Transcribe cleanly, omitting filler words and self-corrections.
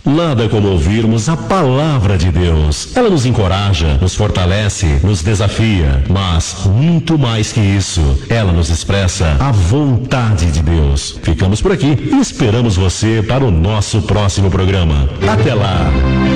Nada como ouvirmos a palavra de Deus. Ela nos encoraja, nos fortalece, nos desafia, mas muito mais que isso, ela nos expressa a vontade de Deus. Ficamos por aqui e esperamos você para o nosso próximo programa. Até lá!